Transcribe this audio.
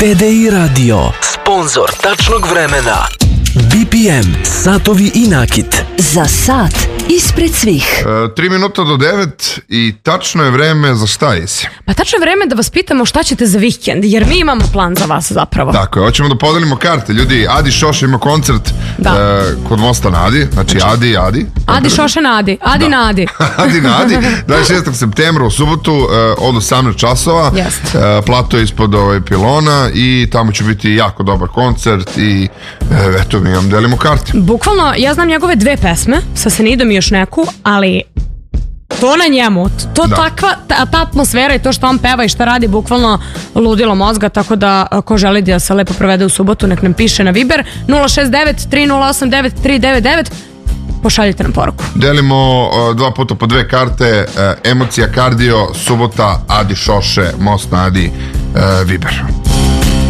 TDI Radio, sponsor tačnog vremena. BPM, satovi i nakit. Za sat ispred svih. 3 minuta do 9 i tačno je vreme za šta jesi? Pa tačno je vreme da vas pitamo šta ćete za vikend, jer mi imamo plan za vas zapravo. Tako je, hoćemo da podelimo karte. Ljudi, Adi Šoša ima koncert kod Mosta na Adi. Znači Adi Šoša na Adi. Adi na Adi. Adi na Adi. 26. septembra u subotu od 18 časova. Plato je ispod pilona i tamo će biti jako dobar koncert i eto mi vam delimo karte. Bukvalno, ja znam njegove 2 pesme, sa Senidom i još neku, ali to na njemu, to takva ta atmosfera i to što on peva i što radi bukvalno ludilo mozga, tako da ko želi da se lepo provede u subotu nek nam piše na Viber 069 3089 399, pošaljite nam poruku. Delimo 2 puta po 2 karte, Emocija kardio, subota, Adi Šoše, Most na Adi, Viber.